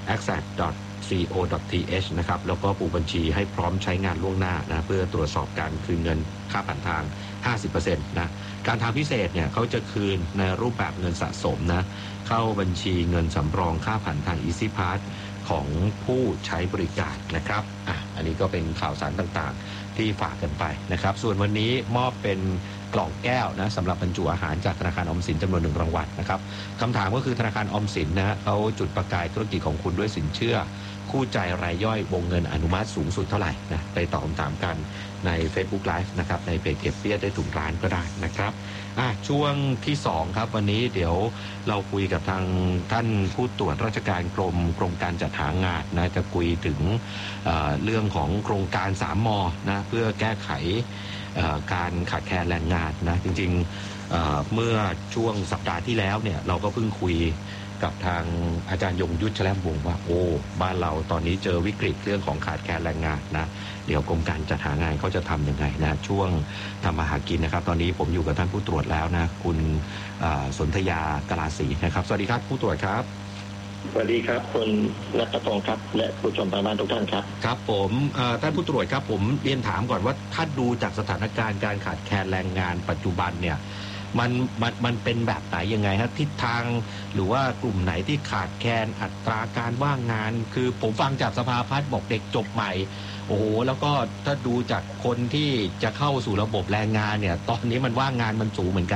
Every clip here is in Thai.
access.co.th นะครับแล้วก็ปูบัญชีให้พร้อมใช้งานล่วงหน้านะเพื่อตรวจสอบการคืนเงินค่าผ่านทาง 50% นะการทางพิเศษเนี่ยเขาจะคืนในรูปแบบเงินสะสมนะเข้าบัญชีเงินสำรองค่าผ่านทาง Easy Pass ของผู้ใช้บริการนะครับอันนี้ก็เป็นข่าวสารต่างๆที่ฝากกันไปนะครับส่วนวันนี้มอบเป็นกล่องแก้วนะสำหรับบรรจุอาหารจากธนาคารออมสินจำนวน1รางวัลนะครับคำถามก็คือธนาคารออมสินนะเขาจุดประกายธุรกิจของคุณด้วยสินเชื่อคู่ใจรายย่อยวงเงินอนุมัติสูงสุดเท่าไหร่นะไปตอบคำถามกันใน Facebook Live นะครับในเพจเก็บเปี้ยได้ถุงร้านก็ได้นะครับช่วงที่2ครับวันนี้เดี๋ยวเราคุยกับทางท่านผู้ตรวจราชการกรมการจัดหางานนะจะคุยถึงเรื่องของโครงการ3 ม.นะเพื่อแก้ไขการขาดแคลนแรงงานนะจริงๆเมื่อช่วงสัปดาห์ที่แล้วเนี่ยเราก็เพิ่งคุยกับทางอาจารย์ยงยุทธแชลมวงศ์ว่าบ้านเราตอนนี้เจอวิกฤตเรื่องของขาดแคลนแรงงานนะเดี๋ยวกรมการจัดหางานเขาจะทำยังไงนะช่วงทำมาหากินนะครับตอนนี้ผมอยู่กับท่านผู้ตรวจแล้วนะคุณสนธยากลาศรีนะครับสวัสดีครับผู้ตรวจครับสวัสดีครับคุณรัตพงศ์ครับและผู้ชมทางบ้านทุกท่านครับครับผมท่านผู้ตรวจครับผมเรียนถามก่อนว่าถ้าดูจากสถานการณ์การขาดแคลนแรงงานปัจจุบันเนี่ยมันเป็นแบบไหนยังไงครับทิศทางหรือว่ากลุ่มไหนที่ขาดแคลนอัตราการว่างงานคือผมฟังจากสภาพัฒน์บอกเด็กจบใหม่แล้วก็ถ้าดูจากคนที่จะเข้าสู่ระบบแรงงานเนี่ยตอนนี้มันว่างงานมันสูงเหมือนกัน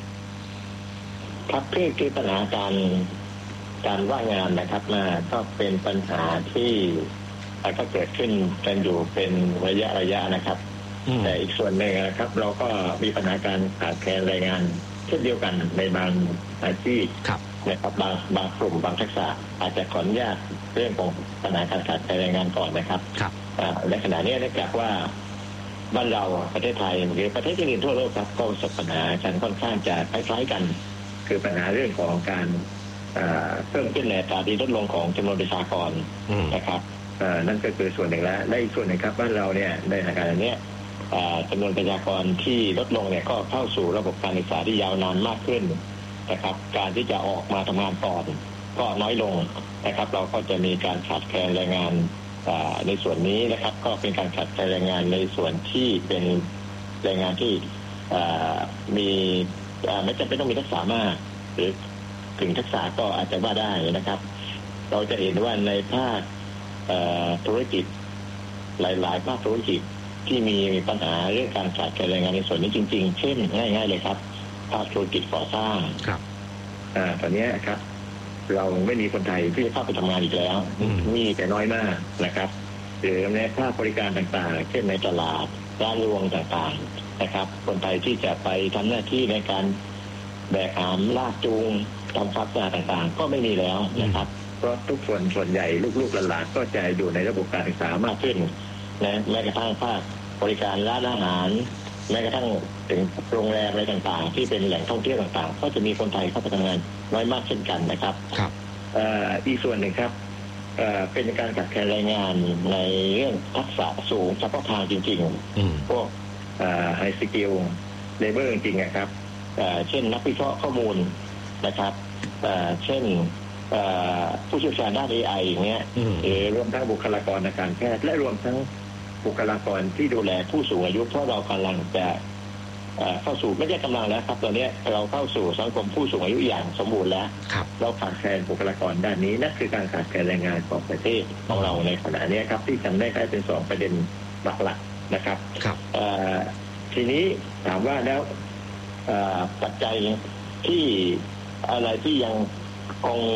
นะครับคือปัญหาการว่างงานนะครับก็เป็นปัญหาที่ก็เกิดขึ้นกันอยู่เป็นระยะนะครับแต่อีกส่วนหนึ่งนะครับเราก็มีปัญหาการขาดแคลนแรงงานเช่นเดียวกันในบางอาชีพนะครับบางกลุ่มบางทักษะอาจจะขออนุญาตเรื่องของปัญหาการขาดแคลนแรงงานก่อนนะครับในขณะนี้เนื่องจากว่าบ้านเราประเทศไทยหรือประเทศอื่นทั่วโลกครับก็ประสบปัญหากันค่อนข้างจะคล้ายๆกันคือปัญหาเรื่องของการเพิ่มขึ้นในอัตราที่ลดลงของจำนวนประชากรนะครับนั่นก็คือส่วนหนึ่งแล้วและอีกส่วนหนึ่งครับบ้านเราเนี่ยในสถานการณ์นี้จำนวนประชากรที่ลดลงเนี่ยก็เข้าสู่ระบบการศึกษาที่ยาวนานมากขึ้นนะครับการที่จะออกมาทำงานก่อนก็น้อยลงนะครับเราก็จะมีการขาดแคลนแรงงานในส่วนนี้นะครับก็เป็นการขาดแคลนแรงงานในส่วนที่เป็นแรงงานที่มีไม่จำเป็นต้องมีทักษะมากหรือถึงทักษะก็อาจจะว่าได้นะครับเราจะเห็นว่าในภาคธุรกิจหลายๆภาคธุรกิจที่มีปัญหาเรื่องการขาดแคลนแรงงานในส่วนนี้จริงๆเช่นง่ายๆเลยครับภาคธุรกิจก่อสร้างครับตอนนี้ครับเราไม่มีคนไทยที่จะเข้าไปทำงานอีกแล้วมีแต่น้อยมากนะครับหรือในภาคบริการต่างๆเช่นในตลาดร้านรวงต่างๆนะครับคนไทยที่จะไปทำหน้าที่ในการแบกหามลากจูงทำความสะอาดต่างๆก็ไม่มีแล้วนะครับเพราะทุกส่วนใหญ่ลูกๆหลานๆก็จะอยู่ในระบบการศึกษามากขึ้นนะแม้กระทั่งภาคบริการร้านอาหารแม้กระทั่งถึงโรงแรมอะไรต่างๆที่เป็นแหล่งท่องเที่ยวต่างๆก็จะมีคนไทยเข้าไปทำงานน้อยมากเช่นกันนะครับอีกส่วนหนึ่งครับเป็นการขาดแคลนแรงงานในเรื่องทักษะสูงเฉพาะทางจริงๆพวกไฮสกิลเลเบอร์จริงๆนะครับเช่นนักวิเคราะห์ข้อมูลนะครับเช่นผู้เชี่ยวชาญด้าน AI อย่างเงี้ยรวมทั้งบุคลากรทางการแพทย์และรวมทั้งบุคลากรที่ดูแลผู้สูงอายุเพราะเรากำลังจะเข้าสู่ไม่ใช่กำลังแล้วครับตอนนี้เราเข้าสู่สังคมผู้สูงอายุอย่างสมบูรณ์แล้วเราขาดแคลนบุคลากรด้านนี้นั่นคือการขาดแคลนแรงงานของประเทศของเราในขณะนี้ครับที่จำได้เป็น2ประเด็นหลักๆนะครับทีนี้ถามว่าแล้วปัจจัยที่อะไรที่ยังคง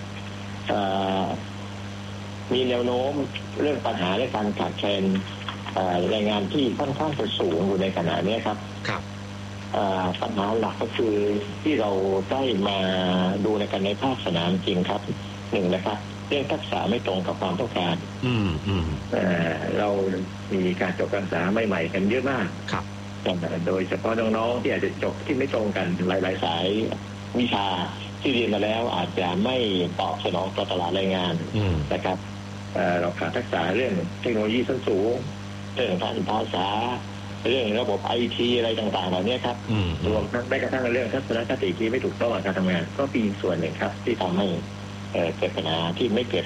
มีแนวโน้มเรื่องปัญหาและการขาดแคลนแรงงานที่ค่อนข้างจะสูงอยู่ในขณะนี้ครับปัญหาหลักก็คือที่เราได้มาดูในกันในภาคสนามจริงครับหนึ่งนะครับเรื่องทักษะไม่ตรงกับความต้องการเรามีการจบการศึกษาใหม่ๆกันเยอะมากโดยเฉพาะน้องๆที่อาจจะจบที่ไม่ตรงกันหลายๆสายวิชาที่เรียนมาแล้วอาจจะไม่ตอบสนองต่อตลาดแรงงานนะครับเราขาดทักษะเรื่องเทคโนโลยีชั้นสูงเรื่องภาษาเรื่องระบบไอทีอะไรต่างๆเหล่านี้ครับรวมทั้งแม้กระทั่งเรื่องทัศนคติที่ไม่ถูกต้องการทำงานก็เป็นส่วนหนึ่งครับที่ทำให้เกิดปัญหาที่ไม่เกิด